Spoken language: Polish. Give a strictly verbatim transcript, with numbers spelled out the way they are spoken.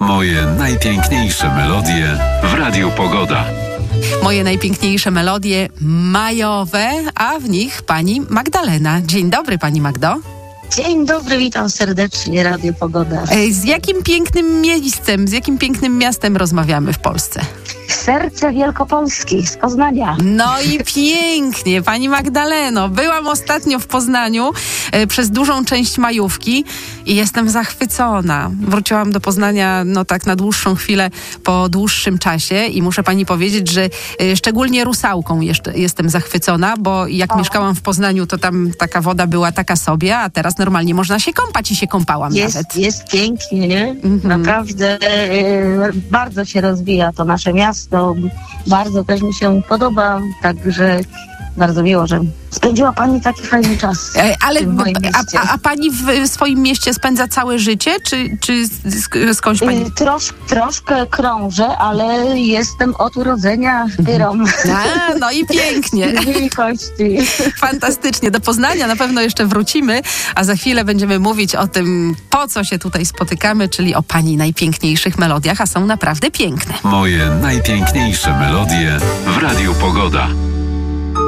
Moje najpiękniejsze melodie w Radiu Pogoda. Moje najpiękniejsze melodie majowe, a w nich pani Magdalena. Dzień dobry, pani Magdo. Dzień dobry, witam serdecznie, Radio Pogoda. Z jakim pięknym miejscem, z jakim pięknym miastem rozmawiamy w Polsce? Serce Wielkopolski z Poznania. No i pięknie, pani Magdaleno. Byłam ostatnio w Poznaniu e, przez dużą część majówki i jestem zachwycona. Wróciłam do Poznania no tak na dłuższą chwilę po dłuższym czasie i muszę pani powiedzieć, że e, szczególnie Rusałką jeszcze jestem zachwycona, bo jak o. mieszkałam w Poznaniu, to tam taka woda była taka sobie, a teraz normalnie można się kąpać i się kąpałam jest, nawet. Jest pięknie, nie? Mhm. Naprawdę e, bardzo się rozwija to nasze miasto. Bardzo też mi się podoba, także bardzo miło, że spędziła pani taki fajny czas. E, ale w moim a, a, a pani w swoim mieście spędza całe życie, czy, czy skądś pani? E, trosz, troszkę krążę, ale jestem od urodzenia Tyrą. A, no i pięknie. Kości. Fantastycznie. Do Poznania na pewno jeszcze wrócimy, a za chwilę będziemy mówić o tym, po co się tutaj spotykamy, czyli o pani najpiękniejszych melodiach, a są naprawdę piękne. Moje najpiękniejsze melodie w Radiu Pogoda.